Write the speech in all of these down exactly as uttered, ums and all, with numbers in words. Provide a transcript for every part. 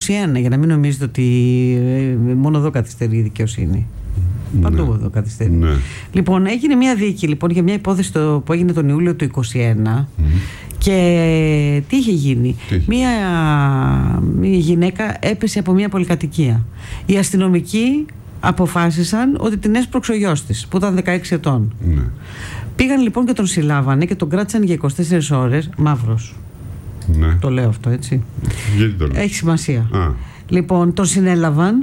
είκοσι ένα, για να μην νομίζετε ότι μόνο εδώ καθυστερεί η δικαιοσύνη. Ναι. Παντού εδώ καθυστερεί. Ναι. Λοιπόν, έγινε μια δίκη λοιπόν, για μια υπόθεση το, που έγινε τον Ιούλιο του είκοσι ένα. Mm. Και τι είχε γίνει? Τι? Μια, μια γυναίκα έπεσε από μια πολυκατοικία. Οι αστυνομικοί αποφάσισαν ότι την έσπρωξε ο γιος της, που ήταν δεκαέξι ετών. Ναι. Πήγαν λοιπόν και τον συλλάβανε και τον κράτησαν για είκοσι τέσσερις ώρες. Μαύρος. Ναι. Το λέω αυτό, έτσι. Γιατί το λέω? Έχει σημασία. Α. Λοιπόν, τον συνέλαβαν,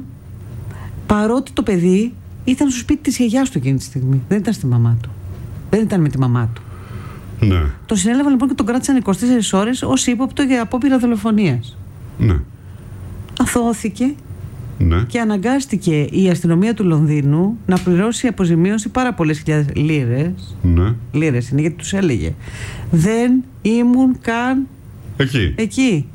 παρότι το παιδί ήταν στο σπίτι της γιαγιάς του εκείνη τη στιγμή. Δεν ήταν στη μαμά του. Δεν ήταν με τη μαμά του. Ναι. Τον συνέλαβαν λοιπόν και τον κράτησαν είκοσι τέσσερις ώρες ως ύποπτο για απόπειρα δολοφονίας. Ναι. Αθώθηκε. Ναι. Και αναγκάστηκε η αστυνομία του Λονδίνου να πληρώσει αποζημίωση πάρα πολλές χιλιάδες λίρες. Ναι. Λίρες είναι, γιατί τους έλεγε δεν ήμουν καν εκεί. εκεί.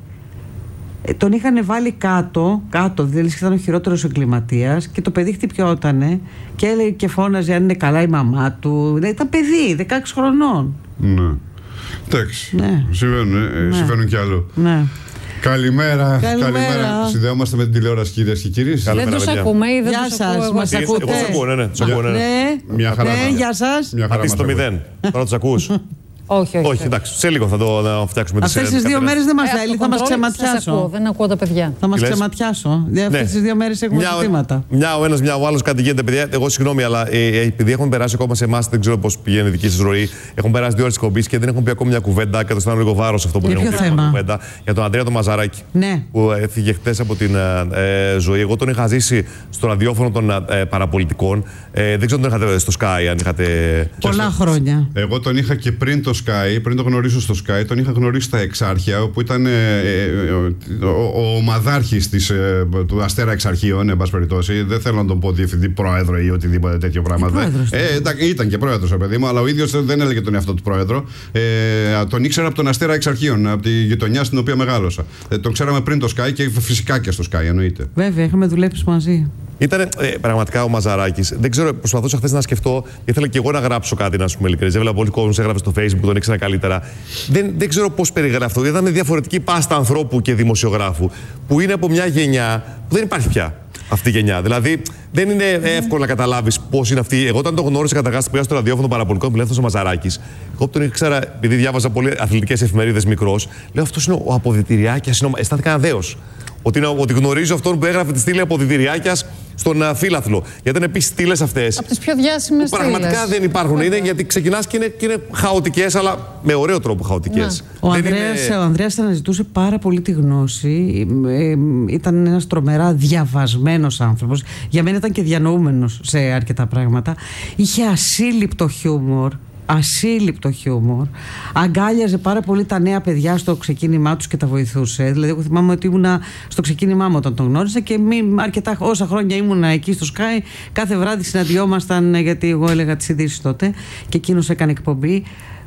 Ε, τον είχαν βάλει κάτω, κάτω, δηλαδή ήταν ο χειρότερος εγκληματίας, και το παιδί χτυπιότανε και έλεγε και φώναζε αν είναι καλά η μαμά του. Δηλαδή ήταν παιδί, δεκαέξι χρονών. Ναι. Εντάξει. Ναι. Συμβαίνουν, ε, ναι. Συμβαίνουν κι άλλο. Ναι. Καλημέρα. Καλημέρα. Καλημέρα. Συνδεόμαστε με την τηλεόραση, κυρίες και κύριοι. Δεν τους ακούμε ή δεν τους ακούω? Μας ακούτε? Εγώ τους ακούω, ναι, ναι. Τους ακούω, ναι. Μια χαρά. Ναι, γεια σας. Πατήστε το μηδέν. Τώρα τους ακούς? Όχι, όχι. Όχι, εντάξει. Σε λίγο θα το να φτιάξουμε τις Αυτές τις δύο μέρες δεν μας θέλει, θα μας ξεματιάσω. Δεν ακούω τα παιδιά. Θα μας ξεματιάσω. Αυτές τις δύο μέρες έχουμε ζητήματα. Μια ο ένας, μια ο άλλος, κάτι γίνεται, παιδιά. Εγώ συγγνώμη, αλλά επειδή έχουν περάσει ακόμα σε εμάς, δεν ξέρω πώς πηγαίνει η δική σας ροή. Έχουν περάσει δύο ώρες της εκπομπής και δεν έχουν πει ακόμη μια κουβέντα. Και το αισθάνομαι λίγο βάρος αυτό που δεν έχουν πει μια κουβέντα. Για τον Ανδρέα τον Μαζαράκη. Που έφυγε χτες από την ζωή. Εγώ τον είχα ζήσει στο ραδιόφωνο των παραπολιτικών. Δεν ξέρω αν τον είχατε στο Sky, αν είχατε. Πολλά χρόνια. Εγώ τον είχα και πριν το Sky, πριν το γνωρίσω στο Sky, τον είχα γνωρίσει στα Εξάρχεια, όπου ήταν ε, ε, ο, ο, ο μαδάρχης της, ε, του Αστέρα Εξαρχείων, εν πάση περιπτώσει. Δεν θέλω να τον πω διευθυντή πρόεδρο ή οτιδήποτε τέτοιο πράγμα. Ε, ήταν, ήταν και πρόεδρος, παιδί μου, αλλά ο ίδιος δεν έλεγε τον εαυτό του πρόεδρο. Ε, τον ήξερα από τον Αστέρα Εξαρχείων, από τη γειτονιά στην οποία μεγάλωσα. Ε, τον ξέραμε πριν το Sky και φυσικά και στο Sky, εννοείται. Βέβαια, είχαμε δουλέψει μαζί. Ήταν ε, πραγματικά ο Μαζαράκης. Δεν ξέρω, προσπαθούσα χθες να σκεφτώ. Ήθελα και εγώ να γράψω κάτι, να σου πούμε ειλικρινές. Έβλεπα πολλοί κόσμος έγραφε στο Facebook που τον ήξερα καλύτερα. Δεν, δεν ξέρω πώς περιγράφει αυτό. Ήταν διαφορετική πάστα ανθρώπου και δημοσιογράφου που είναι από μια γενιά που δεν υπάρχει πια αυτή η γενιά. Δηλαδή δεν είναι εύκολο να καταλάβεις πώς είναι αυτή. Εγώ όταν τον γνώρισα καταρχάς που πήγα στο ραδιόφωνο παραπολιτικών που λέει αυτός ο Μαζαράκης, εγώ που τον ήξερα επειδή διάβαζα πολύ αθλητικές εφημερίδες μικρός, λέω αυτός είναι ο αποδυτηριάκιας. Αισθάνθηκα αδέος. Ότι, είναι, ότι γνωρίζω αυτόν που έγραφε τη στήλη αποδυτηριάκιας στον uh, φύλαθλο. Γιατί είναι επίσης στήλες αυτές. Από τις πιο διάσημες στήλες. Πραγματικά δεν υπάρχουν. Είναι, γιατί ξεκινάς και είναι, και είναι χαοτικές, αλλά με ωραίο τρόπο χαοτικές. Ο Ανδρέας, είναι... ο Ανδρέας αναζητούσε πάρα πολύ τη γνώση. Ε, ήταν ένας τρομερά διαβασμένος άνθρωπος. Για μένα ήταν και διανοούμενος σε αρκετά πράγματα. Είχε ασύλληπτο χιούμορ. Ασύλληπτο χιούμορ. Αγκάλιαζε πάρα πολύ τα νέα παιδιά στο ξεκίνημά τους και τα βοηθούσε. Δηλαδή, εγώ θυμάμαι ότι ήμουνα στο ξεκίνημά μου όταν τον γνώρισα και μη, αρκετά όσα χρόνια ήμουνα εκεί στο Sky. Κάθε βράδυ συναντιόμασταν, γιατί εγώ έλεγα τις ειδήσεις τότε και εκείνος έκανε εκπομπή.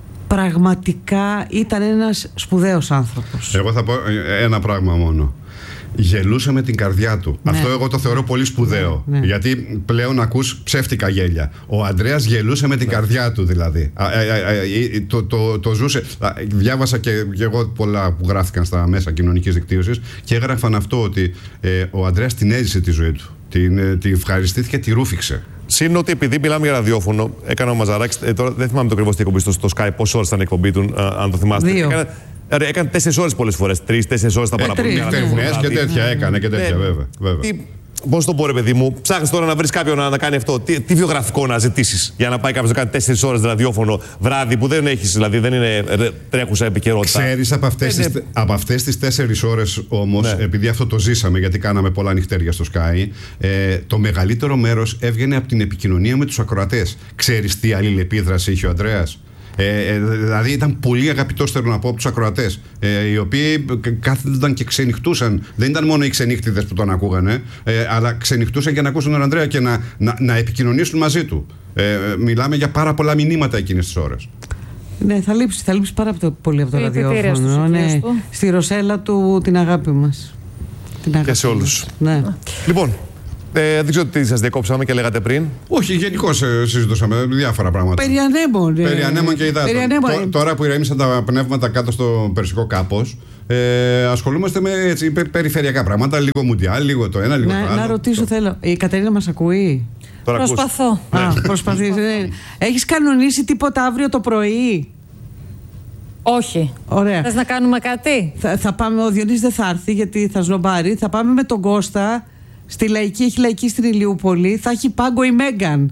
Πραγματικά ήταν ένας σπουδαίος άνθρωπος. Εγώ θα πω ένα πράγμα μόνο. Γελούσε με την καρδιά του. Ναι. Αυτό εγώ το θεωρώ πολύ σπουδαίο. Ναι. Γιατί πλέον ακούς ψεύτικα γέλια. Ο Ανδρέας γελούσε με την ναι. καρδιά του, δηλαδή. Α, α, α, α, το, το, το ζούσε. Διάβασα και, και εγώ πολλά που γράφτηκαν στα μέσα κοινωνικής δικτύωσης και έγραφαν αυτό ότι ε, ο Ανδρέας την έζησε τη ζωή του. Την, την ευχαριστήθηκε, τη ρούφηξε. Συν ότι επειδή μιλάμε για ραδιόφωνο, έκανε ο Μαζαράκης. Ε, τώρα δεν θυμάμαι το ακριβώς τι εκπομπή στο, στο Sky, πόσες ώρες ήταν η εκπομπή του, α, αν το θυμάστε. Δύο. Έκανε, έκανε τέσσερις ώρες πολλές φορές. Τρεις, τέσσερις ώρες τα παραπολιτικά. Τεχνές και τέτοια έκανε και τέτοια, βέβαια. βέβαια. Πώς το πω, ρε παιδί μου, ψάχνεις τώρα να βρεις κάποιον να, να κάνει αυτό. Τι, τι βιογραφικό να ζητήσεις για να πάει κάποιος να κάνει τέσσερις ώρες ραδιόφωνο βράδυ που δεν έχεις, δηλαδή δεν είναι τρέχουσα επικαιρότητα. Ξέρεις από αυτές, τις, από αυτές τις τέσσερις ώρες όμως, ναι. επειδή αυτό το ζήσαμε, γιατί κάναμε πολλά νυχτέρια στο Sky, ε, το μεγαλύτερο μέρος έβγαινε από την επικοινωνία με τους ακροατές. Ξέρεις τι αλληλεπίδραση είχε ο Ανδρέας? Ε, δηλαδή ήταν πολύ αγαπητός, θέλω να πω, από τους ακροατές, ε, οι οποίοι κάθονταν και ξενυχτούσαν. Δεν ήταν μόνο οι ξενύχτιδες που τον ακούγανε, ε, αλλά ξενυχτούσαν για να ακούσουν τον Ανδρέα και να, να, να επικοινωνήσουν μαζί του. Ε, μιλάμε για πάρα πολλά μηνύματα εκείνες τις ώρες. Ναι, θα λείψει, θα λείψει πάρα πολύ από το ραδιόφωνο. Ναι. Στη Ρωσέλα του την αγάπη μας. Την αγάπη και σε όλους. Ναι. Λοιπόν, Ε, δεν ξέρω τι σας διακόψαμε και λέγατε πριν. Όχι, γενικώς ε, συζητούσαμε διάφορα πράγματα. Περί ανέμων. Περί ανέμων και υδάτων. Τώρα που ηρέμησαν τα πνεύματα κάτω στο Περσικό Κάπος, Ε, ασχολούμαστε με έτσι, περιφερειακά πράγματα, λίγο μουντιάλ, λίγο το ένα, λίγο να, το άλλο. Να ρωτήσω, το... θέλω. Η Κατερίνα μας ακούει? Τώρα Προσπαθώ. Α, προσπαθείς. Έχεις κανονίσει τίποτα αύριο το πρωί? Όχι. Ωραία. Θες να κάνουμε κάτι? Θα, θα πάμε, ο Διονύσης δεν θα έρθει γιατί θα σνομπάρει. Θα πάμε με τον Κώστα στη Λαϊκή, έχει Λαϊκή στην Ηλιούπολη. Θα έχει πάγκο η Μέγκαν.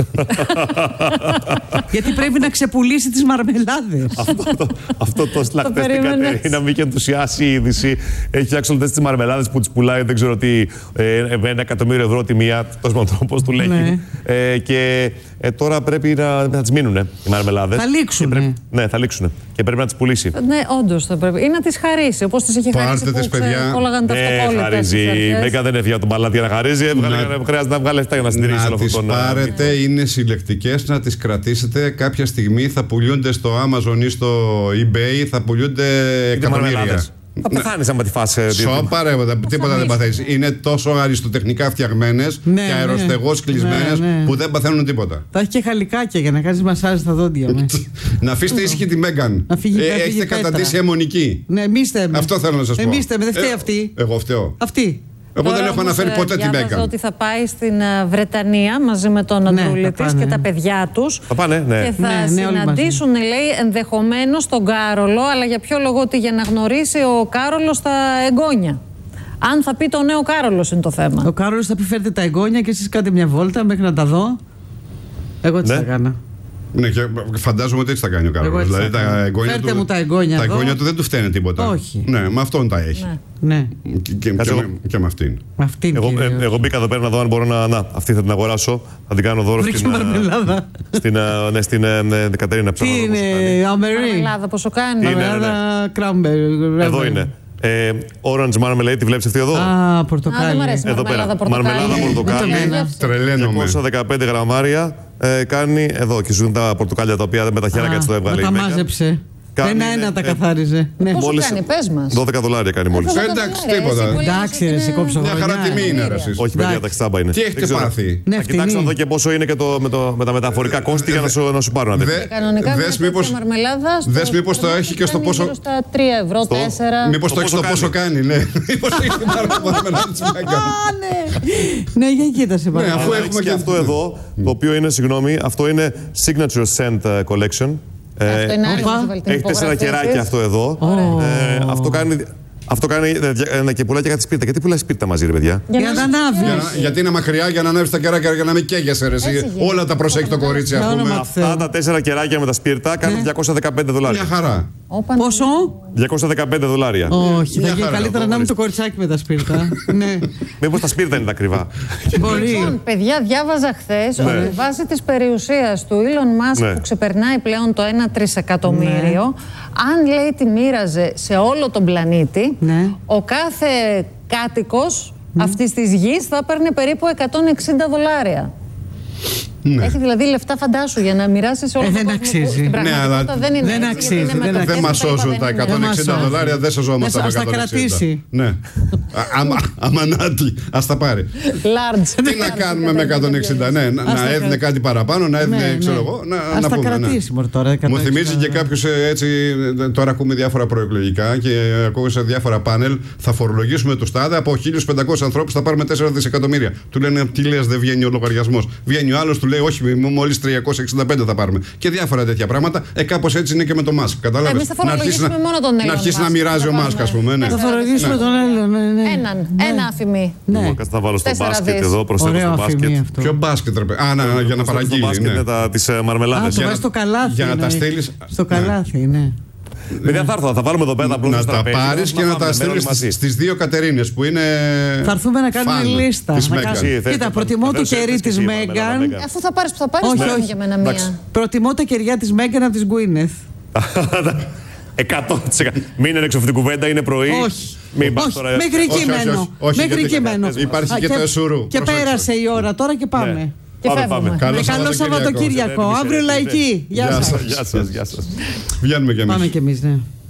Γιατί πρέπει να ξεπουλήσει τις μαρμελάδες. Αυτό το, αυτό το σλακτέ στην Κατερίνα μη και ενθουσιάσει η είδηση. Έχει φτιάξει όλες τις μαρμελάδες που τις πουλάει, δεν ξέρω τι, ε, ένα εκατομμύριο ευρώ τη μία, τόσο μόνο πώς του λέγει. Ναι. Ε, και ε, τώρα πρέπει να, να τις μείνουν οι μαρμελάδες. Θα λήξουν. Πρέπει, ναι, θα λήξουν. Και πρέπει να τις πουλήσει. Ναι, όντως θα πρέπει. Ή να τις χαρίσει, όπως τις είχε χαρίσει που κόλλαγαν τα αυτοκόλλητα. Ναι, χαρίζει. Η Μέγκα δεν έφυγε από τον παλάτι για να χαρίζει. Χρειάζεται να βγάλει λεφτά για να συντηρήσει όλο αυτό. Να τις πάρετε, είναι συλλεκτικές, να τις κρατήσετε. Κάποια στιγμή θα πουλιούνται στο Amazon ή στο eBay, θα πουλιούνται εκατομμύρια. Θα πεθάνεις άμα τη φας. Σώπα ρε, τίποτα δεν παθαίνεις. Είναι τόσο αριστοτεχνικά φτιαγμένες ναι, και αεροστεγώς ναι, κλεισμένες ναι, ναι. που δεν παθαίνουν τίποτα. Θα έχει και χαλικάκια για να κάνεις μασάζ στα δόντια με. Να αφήσετε ήσυχη τη Μέγκαν. ε, Έχετε καταντήσει αιμονική. Ναι, εμείς θέμε. Αυτό θέλω να σας πω. Εμείς θέμε, δεν φταίει ε, αυτή. Εγώ φταίω. Αυτή. Εγώ δεν έχω αναφέρει ποτέ τη Μέγκαν. Ότι θα πάει στην Βρετανία μαζί με τον Αντρούλη ναι, της και τα παιδιά τους. Θα πάνε, ναι. Και θα ναι, ναι, συναντήσουν, λέει, ενδεχομένως τον Κάρολο, αλλά για ποιο λόγο? Ότι για να γνωρίσει ο Κάρολος τα εγγόνια. Αν θα πει το νέο Κάρολος είναι το θέμα. Ο Κάρολος θα πει φέρτε τα εγγόνια και εσείς κάντε μια βόλτα μέχρι να τα δω. Εγώ τι ναι. θα έκανα. Ναι, και φαντάζομαι ότι έτσι θα κάνει ο Κάρολος. Δηλαδή, τα εγγόνια Φέρτε του, μου τα εγγόνια. Τα εγγόνια του δεν του φταίνε τίποτα. Όχι. Ναι, με αυτόν τα έχει. Ναι. Ναι. Και, και, και, με, και με αυτήν. Αυτήν Εγώ, ε, εγώ μπήκα εδώ πέρα να δω αν μπορώ να. Να, αυτή θα την αγοράσω. Θα την κάνω δώρο βρήκε στην. μαρμελάδα. Στην, ναι, στην ε, Κατερίνα. Τι είναι, αμερί. Μαρμελάδα, πόσο κάνει? Μαρμελάδα κράμπερ. Εδώ είναι. Ε, Orange Marmalade, τη βλέπεις αυτή εδώ? Α, πορτοκάλι. Α, δεν μ' αρέσει εδώ μαρμελάδα, πέρα. πορτοκάλι. Μαρμελάδα πορτοκάλι. Τρελαίνομαι. διακόσια δεκαπέντε γραμμάρια. Ε, κάνει εδώ και σου δίνουν τα πορτοκάλια τα οποία με τα χέρια κάτι το έβγαλε. Τα μάζεψε. Ένα-ένα τα καθάριζε. Ναι. Πόσο κάνει, πες μας? δώδεκα δολάρια κάνει μόλις. Εντάξει, τίποτα. Εντάξει, ρε, σηκώψω Μια χαρά τιμή είναι, ρε. Όχι, παιδιά, τα ξάμπα είναι. Τι έχετε πάθει? Ναι, Θα κοιτάξω να δω και πόσο είναι και το, με, το, με τα μεταφορικά κόστη για να σου, να σου πάρω να δεις. Κανονικά δες μήπως, μαρμελάδα. Δες μήπως το έχει και στο πόσο. Γύρω στα τρία ευρώ, τέσσερα. Μήπως το έχει στο πόσο κάνει, ναι. Μήπως έχει την μαρμελάδα της Μέγκαν. Ναι, για κοίτασε Ναι, αφού έχουμε έχουμε και αυτό εδώ, το οποίο είναι, συγγνώμη, αυτό είναι Signature Scent Collection. Αυτό είναι άλλο. Έχει τέσσερα κεράκια αυτό εδώ. Ε, αυτό κάνει. Αυτό κάνει ε, και πουλάει και κάτι σπίρτα. Γιατί πουλάει σπίρτα μαζί, ρε παιδιά? Για να ανάβει. Για, γιατί είναι μακριά, για να ανέβει τα κεράκια, για να μην καίγεσαι. Ρε, όλα τα προσέχει το κορίτσι, α πούμε. Αυτά τα τέσσερα κεράκια με τα σπίρτα κάνουν διακόσια δεκαπέντε δολάρια. Μια χαρά. Πόσο? διακόσια δεκαπέντε δολάρια. Όχι, θα γίνει καλύτερα να είμαι το κοριτσάκι με τα σπίρτα. Ναι. Μήπως τα σπίρτα είναι τα ακριβά? Μπορεί. Λοιπόν, παιδιά, διάβαζα χθες ότι βάσει της περιουσίας του Elon Musk που ξεπερνάει πλέον το ένα τρισεκατομμύριο, αν λέει τη μοίραζε σε όλο τον πλανήτη, ο κάθε κάτοικος αυτής της γης θα παίρνει περίπου εκατόν εξήντα δολάρια. Ναι. Έχει δηλαδή λεφτά, φαντάσου, για να μοιράσει σε όλο ε, τον δεν κόσμο. αξίζει. Ναι, αλλά δεν, είναι δεν έτσι, αξίζει. είναι δεν δεν μας σώζουν τα εκατόν εξήντα δολάρια, δεν σωζόμαστε από εκατόν εξήντα. Ας τα κρατήσει. Ναι. Αμανάτι, ας τα πάρει. Large. Τι να κάνουμε με εκατόν εξήντα, ναι, να έδινε κάτι παραπάνω, να έδινε, ξέρω εγώ, να πούμε. Ας τα κρατήσει τώρα. Μου θυμίζει και κάποιος έτσι, τώρα ακούμε διάφορα προεκλογικά και ακούω σε διάφορα πάνελ, θα φορολογήσουμε τους τάδε από χίλιους πεντακόσιους ανθρώπους θα πάρουμε τέσσερα δισεκατομμύρια. Του λένε, τι λες, δεν βγαίνει ο λογαριασμός. Βγαίνει ο άλλος, του λέει, όχι, μόλις τριακόσια εξήντα πέντε θα πάρουμε. Και διάφορα τέτοια πράγματα. Ε, κάπως έτσι είναι και με το Μάσκ. Κατάλαβες. Εμείς θα φορολογήσουμε να, μόνο τον Έλληνα. Να αρχίσει να μοιράζει ο Μάσκ, ας πούμε. Ναι. Θα φορολογήσουμε τον Έλληνα. Ναι, ναι. Έναν. Ένα αφημί. Ναι. Θα βάλω στο μπάσκετ εδώ, προσθέτω στο μπάσκετ. Ποιο μπάσκετ, ρε παιδί. Α, να, για να παραγγείλει. Στο μπάσκετ με τις μαρμελάδες. Α, το βάζει στο καλάθι. Για να τα στείλεις. Στο καλάθι, ναι. Παιδιά, θα έρθω, θα βάλουμε εδώ πέρα τα να τα πάρεις και να τα στείλεις στις δύο Κατερίνες που είναι. Θα έρθουμε να κάνουμε λίστα. Κοίτα, προτιμώ το κερί της Μέγκαν. Αφού θα πάρεις που θα πάρεις, όχι, όχι. Για μένα μία. Προτιμώ τα κεριά της Μέγκαν από της Γκουίνεθ. εκατό τοις εκατό. Μην είναι έξω αυτή την κουβέντα, είναι πρωί. Όχι. Μέχρι εκεί μένω. Μέχρι εκεί μένω. Υπάρχει και το εσουρού. Και πέρασε η ώρα τώρα και πάμε. Και πάμε, πάμε. Καλό, Καλό Σαββατοκύριακο. Αύριο Λαϊκή. Γεια σας. Γεια σας. Βγαίνουμε κι εμείς. Πάμε κι εμείς, ναι.